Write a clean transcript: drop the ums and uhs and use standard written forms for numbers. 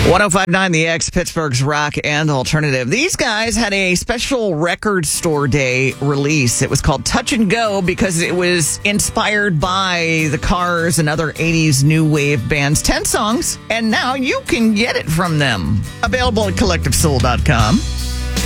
1059 The X, Pittsburgh's rock and alternative. These guys had a special record store day release. It was called Touch and Go because it was inspired by the Cars and other 80s new wave bands. 10 songs, and now you can get it from them. Available at CollectiveSoul.com.